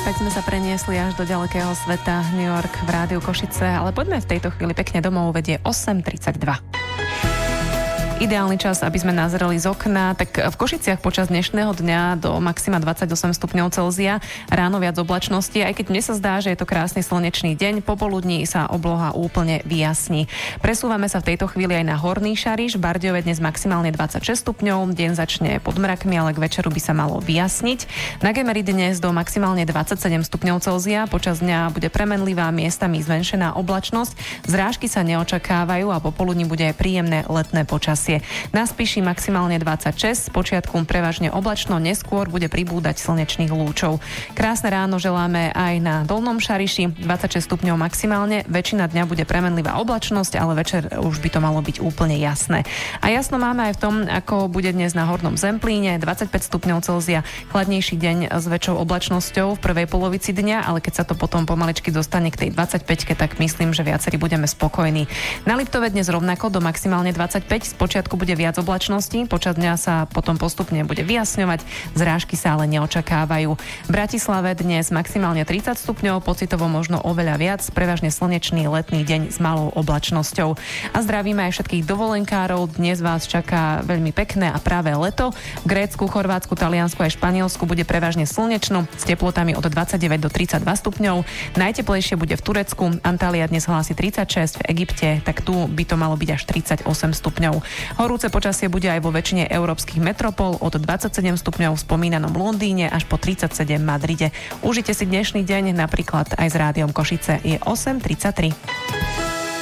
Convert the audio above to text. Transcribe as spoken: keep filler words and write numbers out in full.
Tak sme sa preniesli až do ďalekého sveta New York v rádiu Košice, ale poďme v tejto chvíli pekne domov, vedie osem tridsaťdva. Ideálny čas, aby sme nazreli z okna, tak v Košiciach počas dnešného dňa do maxima dvadsaťosem stupňov Celzia, ráno viac oblačnosti, aj keď mne sa zdá, že je to krásny slnečný deň, popoludní sa obloha úplne vyjasní. Presúvame sa v tejto chvíli aj na Horný Šariš, v Bardejove dnes maximálne dvadsaťšesť stupňov, deň začne pod mrakmi, ale k večeru by sa malo vyjasniť. Na Gemery dnes do maximálne dvadsaťsedem stupňov Celzia, počas dňa bude premenlivá, miestami zmenšená oblačnosť, zrážky sa neočakávajú a popoludní bude príjemné letné počasie. Na Spiši maximálne dvadsaťšesť, spočiatku prevažne oblačno, neskôr bude pribúdať slnečných lúčov. Krásne ráno želáme aj na Dolnom Šariši, dvadsaťšesť stupňov maximálne, väčšina dňa bude premenlivá oblačnosť, ale večer už by to malo byť úplne jasné. A jasno máme aj v tom, ako bude dnes na Hornom Zemplíne, dvadsaťpäť stupňov Celzia, chladnejší deň s väčšou oblačnosťou v prvej polovici dňa, ale keď sa to potom pomaličky dostane k tej dvadsaťpäťke, tak myslím, že viacerí budeme spokojní. Na Liptove dnes rovnako do maximálne dvadsaťpäť, spočiatku bude viac oblačností, počas dňa sa potom postupne bude vyjasňovať, zrážky sa ale neočakávajú. V Bratislave dnes maximálne tridsať stupňov, pocitovo možno oveľa viac, prevažne slnečný letný deň s malou oblačnosťou. A zdravíme aj všetkých dovolenkárov, dnes vás čaká veľmi pekné a práve leto. V Grécku, Chorvátsku, Taliansku aj Španielsku bude prevažne slnečno s teplotami od dvadsaťdeväť do tridsaťdva stupňov. Najteplejšie bude v Turecku, Antalya dnes hlási tridsaťšesť, v Egypte, tak tu by to malo byť až tridsaťosem stupňov. Horúce počasie bude aj vo väčšine európskych metropol, od dvadsaťsedem stupňov v spomínanom Londýne až po tridsaťsedem v Madride. Užite si dnešný deň napríklad aj s rádiom Košice. Je osem tridsaťtri.